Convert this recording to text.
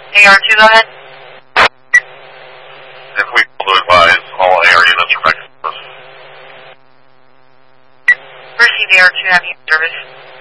AR2, go ahead. If we will advise all AR units from Mexico. Receive AR2, have you service?